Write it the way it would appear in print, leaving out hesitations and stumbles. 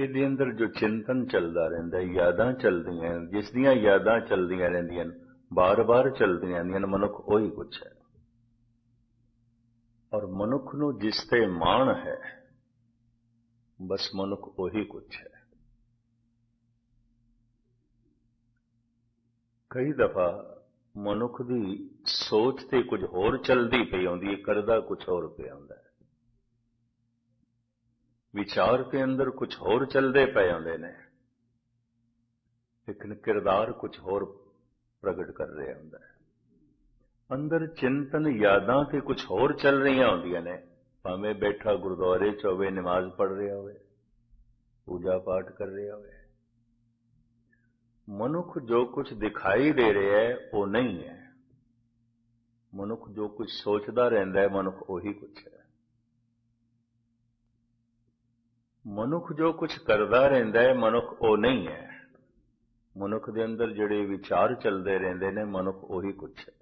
ਇਹਦੇ ਅੰਦਰ ਜੋ ਚਿੰਤਨ ਚੱਲਦਾ ਰਹਿੰਦਾ, ਯਾਦਾਂ ਚੱਲਦੀਆਂ, ਜਿਸ ਦੀਆਂ ਯਾਦਾਂ ਚੱਲਦੀਆਂ ਰਹਿੰਦੀਆਂ ਬਾਰ-ਬਾਰ ਚੱਲਦੀਆਂ ਰਹਿੰਦੀਆਂ, ਮਨੁੱਖ ਉਹੀ ਕੁਛ ਹੈ। ਔਰ ਮਨੁੱਖ ਨੂੰ ਜਿਸ ਤੇ ਮਾਣ ਹੈ, ਬਸ ਮਨੁੱਖ ਉਹੀ ਕੁਛ ਹੈ। ਕਈ ਦਫਾ ਮਨੁੱਖ ਦੀ ਸੋਚ ਤੇ ਕੁਝ ਹੋਰ ਚੱਲਦੀ ਪਈ ਆਉਂਦੀ ਹੈ, ਕਰਦਾ ਕੁਝ ਹੋਰ ਪਿਆ ਹੁੰਦਾ ਹੈ। ਵਿਚਾਰ ਦੇ ਅੰਦਰ ਕੁਝ ਹੋਰ ਚੱਲਦੇ ਪਏ ਆਉਂਦੇ ਨੇ, ਲੇਕਿਨ ਕਿਰਦਾਰ ਕੁਝ ਹੋਰ ਪ੍ਰਗਟ ਕਰ ਰਿਹਾ ਹੁੰਦਾ ਹੈ। ਅੰਦਰ ਚਿੰਤਨ ਯਾਦਾਂ ਤੇ ਕੁਝ ਹੋਰ ਚੱਲ ਰਹੀਆਂ ਹੁੰਦੀਆਂ ਨੇ, ਭਾਵੇਂ ਬੈਠਾ ਗੁਰਦੁਆਰੇ 'ਚ ਹੋਵੇ, ਨਮਾਜ਼ ਪੜ੍ਹ ਰਿਹਾ ਹੋਵੇ, ਪੂਜਾ ਪਾਠ ਕਰ ਰਿਹਾ ਹੋਵੇ। ਮਨੁੱਖ ਜੋ ਕੁਝ ਦਿਖਾਈ ਦੇ ਰਿਹਾ ਹੈ ਉਹ ਨਹੀਂ ਹੈ। ਮਨੁੱਖ ਜੋ ਕੁਝ ਸੋਚਦਾ ਰਹਿੰਦਾ ਹੈ, ਮਨੁੱਖ ਉਹੀ ਕੁਝ ਹੈ। ਮਨੁੱਖ ਜੋ ਕੁਝ ਕਰਦਾ ਰਹਿੰਦਾ ਹੈ, ਮਨੁੱਖ ਉਹ ਨਹੀਂ ਹੈ। ਮਨੁੱਖ ਦੇ ਅੰਦਰ ਜਿਹੜੇ ਵਿਚਾਰ ਚੱਲਦੇ ਰਹਿੰਦੇ ਨੇ, ਮਨੁੱਖ ਉਹੀ ਕੁਝ ਹੈ।